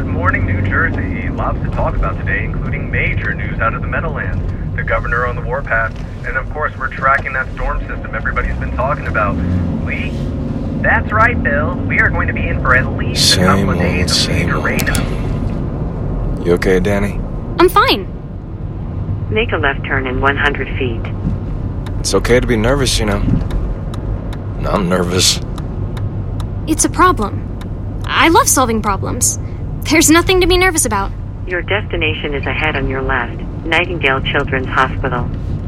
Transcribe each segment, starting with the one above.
Good morning, New Jersey. Lots to talk about today, including major news out of the Meadowlands, the governor on the warpath, and of course we're tracking that storm system everybody's been talking about. Lee? That's right, Bill. We are going to be in for at least a couple of days of major rain. You okay, Danny? I'm fine. Make a left turn in 100 feet. It's okay to be nervous, you know. I'm nervous. It's a problem. I love solving problems. There's nothing to be nervous about. Your destination is ahead on your left. Nightingale Children's Hospital.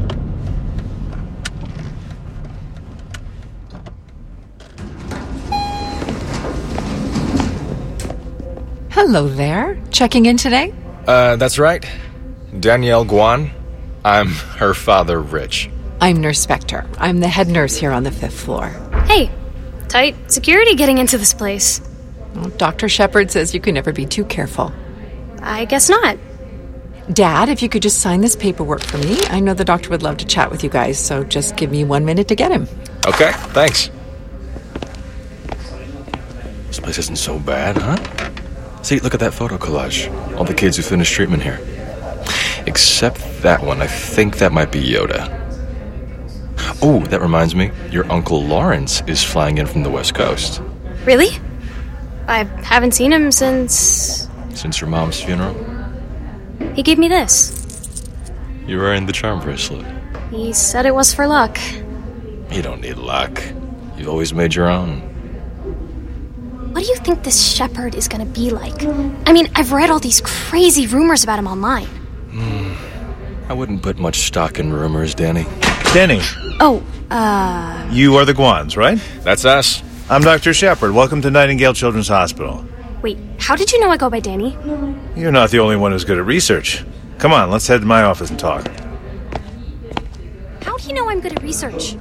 Hello there. Checking in today? That's right. Danielle Guan. I'm her father, Rich. I'm Nurse Spector. I'm the head nurse here on the 5th floor. Hey, tight security getting into this place. Well, Dr. Shepard says you can never be too careful. I guess not. Dad, if you could just sign this paperwork for me. I know the doctor would love to chat with you guys, so just give me 1 minute to get him. Okay, thanks. This place isn't so bad, huh? See, look at that photo collage. All the kids who finished treatment here. Except that one. I think that might be Yoda. Oh, that reminds me. Your Uncle Lawrence is flying in from the West Coast. Really? I haven't seen him since... Since your mom's funeral? He gave me this. You're wearing the charm bracelet. He said it was for luck. You don't need luck. You've always made your own. What do you think this Shepard is gonna be like? I mean, I've read all these crazy rumors about him online. I wouldn't put much stock in rumors, Danny. Danny. Oh, You are the Guans, right? That's us. I'm Dr. Shepard. Welcome to Nightingale Children's Hospital. Wait, how did you know I go by Danny? You're not the only one who's good at research. Come on, let's head to my office and talk. How do you know I'm good at research?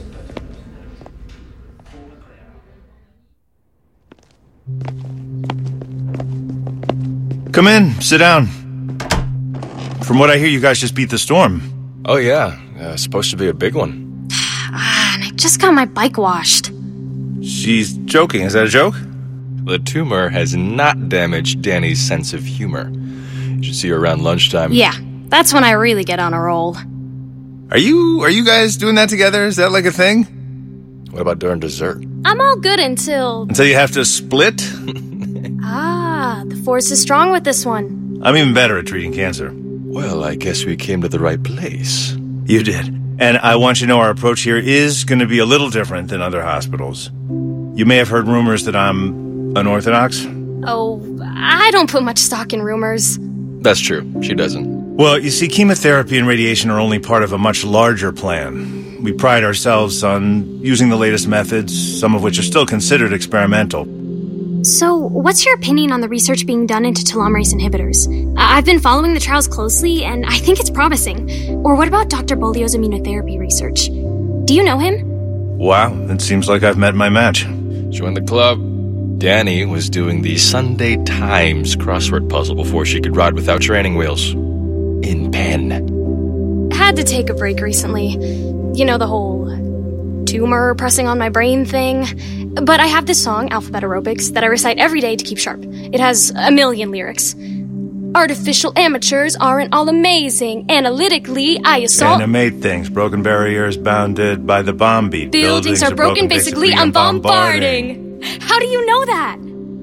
Come in, sit down. From what I hear, you guys just beat the storm. Oh, yeah. Supposed to be a big one. And I just got my bike washed. She's joking. Is that a joke? The tumor has not damaged Danny's sense of humor. You should see her around lunchtime. Yeah, that's when I really get on a roll. Are you guys doing that together? Is that like a thing? What about during dessert? I'm all good until... Until you have to split? The force is strong with this one. I'm even better at treating cancer. Well, I guess we came to the right place. You did. And I want you to know our approach here is going to be a little different than other hospitals. You may have heard rumors that I'm unorthodox. Oh, I don't put much stock in rumors. That's true. She doesn't. Well, you see, chemotherapy and radiation are only part of a much larger plan. We pride ourselves on using the latest methods, some of which are still considered experimental. So, what's your opinion on the research being done into telomerase inhibitors? I've been following the trials closely, and I think it's promising. Or what about Dr. Bolio's immunotherapy research? Do you know him? Wow, it seems like I've met my match. Join the club. Danny was doing the Sunday Times crossword puzzle before she could ride without training wheels. In pen. Had to take a break recently. You know, the whole tumor pressing on my brain thing. But I have this song, Alphabet Aerobics, that I recite every day to keep sharp. It has 1 million lyrics. Artificial amateurs aren't all amazing. Analytically, I assault... Animate things. Broken barriers bounded by the bomb beat. Buildings are broken, basically, I'm bombarding. How do you know that?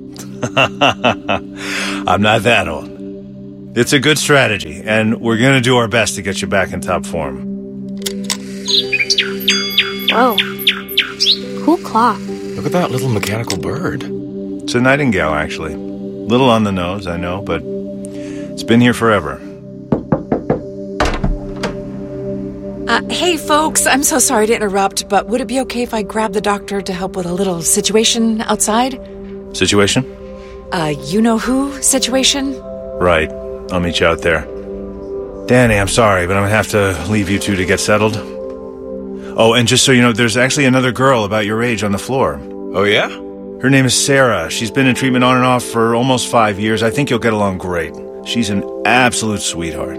I'm not that old. It's a good strategy, and we're going to do our best to get you back in top form. Whoa. Cool clock. Look at that little mechanical bird. It's a nightingale, actually. Little on the nose, I know, but it's been here forever. Hey, folks, I'm so sorry to interrupt, but would it be okay if I grab the doctor to help with a little situation outside? Situation? You-know-who situation? Right. I'll meet you out there. Danny, I'm sorry, but I'm gonna have to leave you two to get settled. Oh, and just so you know, there's actually another girl about your age on the floor. Oh, yeah? Her name is Sarah. She's been in treatment on and off for almost 5 years. I think you'll get along great. She's an absolute sweetheart.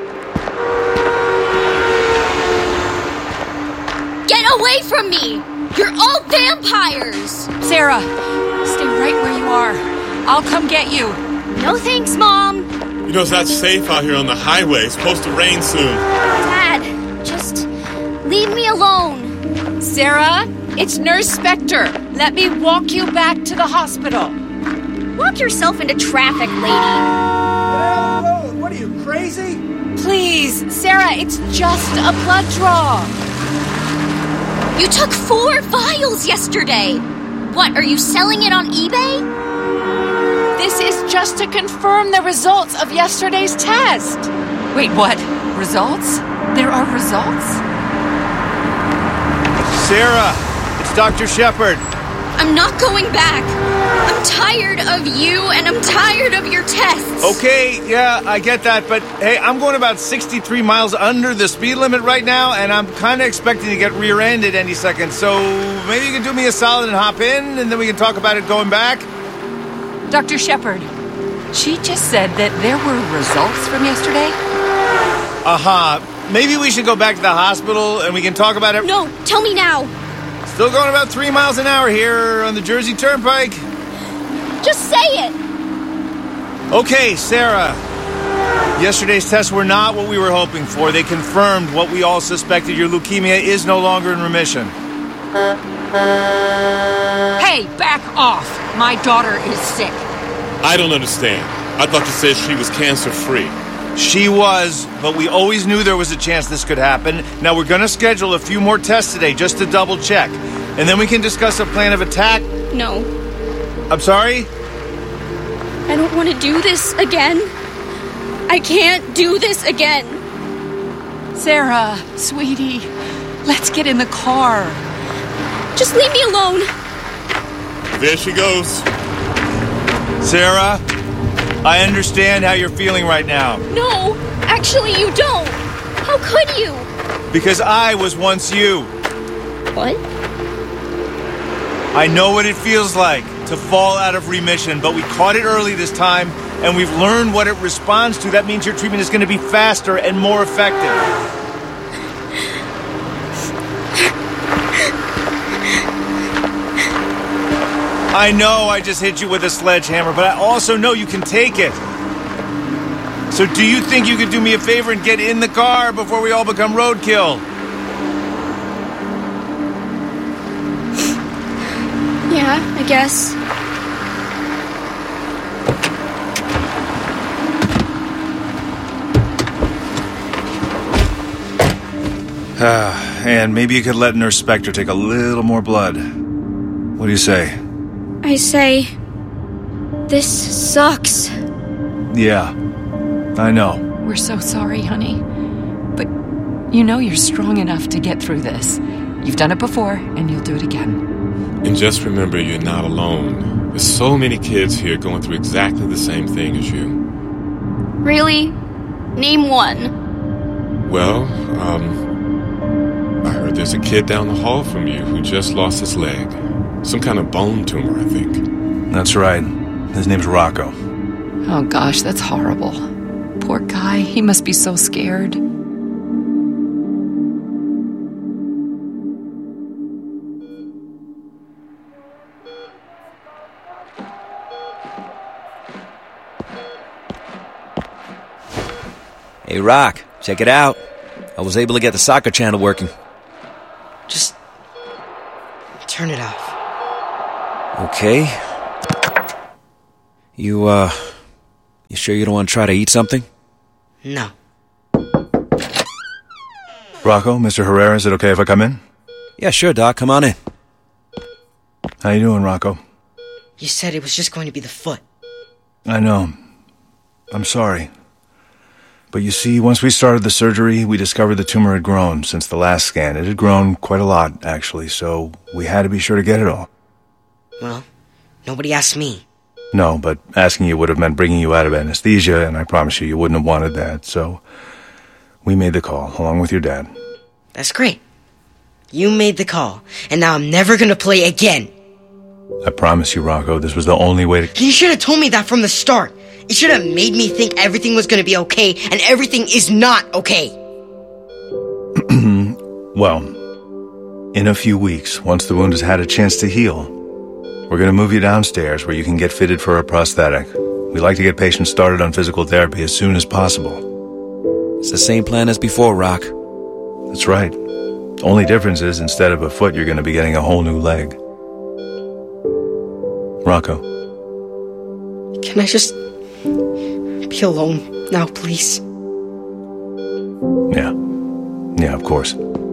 Get away from me! You're all vampires! Sarah, stay right where you are. I'll come get you. No thanks, Mom. You know, it's not safe out here on the highway. It's supposed to rain soon. Dad, just leave me alone. Sarah, it's Nurse Spector. Let me walk you back to the hospital. Walk yourself into traffic, lady. Whoa, what are you, crazy? Please, Sarah, it's just a blood draw. You took 4 vials yesterday. What, are you selling it on eBay? This is just to confirm the results of yesterday's test. Wait, what? Results? There are results? Sarah, it's Dr. Shepard. I'm not going back. I'm tired of you, and I'm tired of your tests. Okay, yeah, I get that, but hey, I'm going about 63 miles under the speed limit right now, and I'm kind of expecting to get rear-ended any second, so maybe you can do me a solid and hop in, and then we can talk about it going back? Dr. Shepard, she just said that there were results from yesterday? Maybe we should go back to the hospital, and we can talk about it. No, tell me now. Still going about 3 miles an hour here on the Jersey Turnpike. Just say it. Okay, Sarah. Yesterday's tests were not what we were hoping for. They confirmed what we all suspected. Your leukemia is no longer in remission. Hey, back off. My daughter is sick. I don't understand. I thought you said she was cancer-free. She was, but we always knew there was a chance this could happen. Now we're going to schedule a few more tests today just to double check. And then we can discuss a plan of attack. No. I'm sorry? I don't want to do this again. I can't do this again. Sarah, sweetie, let's get in the car. Just leave me alone. There she goes. Sarah, I understand how you're feeling right now. No, actually you don't. How could you? Because I was once you. What? I know what it feels like to fall out of remission, but we caught it early this time, and we've learned what it responds to. That means your treatment is going to be faster and more effective. I know I just hit you with a sledgehammer, but I also know you can take it. So do you think you could do me a favor and get in the car before we all become roadkill? Yeah, I guess. And maybe you could let Nurse Spector take a little more blood. What do you say? I say, this sucks. Yeah, I know. We're so sorry, honey. But you know you're strong enough to get through this. You've done it before, and you'll do it again. And just remember, you're not alone. There's so many kids here going through exactly the same thing as you. Really? Name one. Well, I heard there's a kid down the hall from you who just lost his leg. Some kind of bone tumor, I think. That's right. His name's Rocco. Oh gosh, that's horrible. Poor guy, he must be so scared. Hey, Rock, check it out. I was able to get the soccer channel working. Just turn it off. Okay. You sure you don't want to try to eat something? No. Rocco, Mr. Herrera, is it okay if I come in? Yeah, sure, Doc. Come on in. How you doing, Rocco? You said it was just going to be the foot. I know. I'm sorry. But you see, once we started the surgery, we discovered the tumor had grown since the last scan. It had grown quite a lot, actually, so we had to be sure to get it all. Well, nobody asked me. No, but asking you would have meant bringing you out of anesthesia, and I promise you wouldn't have wanted that, so we made the call, along with your dad. That's great. You made the call, and now I'm never gonna play again. I promise you, Rocco, this was the only way to... You should have told me that from the start. It should have made me think everything was gonna be okay, and everything is not okay. Well, In a few weeks, once the wound has had a chance to heal, we're going to move you downstairs where you can get fitted for a prosthetic. We like to get patients started on physical therapy as soon as possible. It's the same plan as before, Rock. That's right. Only difference is, instead of a foot, you're going to be getting a whole new leg. Rocco. Can I just be alone now, please? Yeah, of course.